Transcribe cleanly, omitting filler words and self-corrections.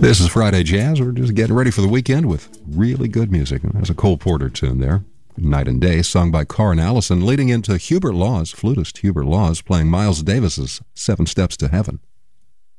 This is Friday Jazz. We're just getting ready for the weekend with really good music. There's a Cole Porter tune there, Night and Day, sung by Karin Allison, leading into Hubert Laws, flutist Hubert Laws, playing Miles Davis's 7 Steps to Heaven.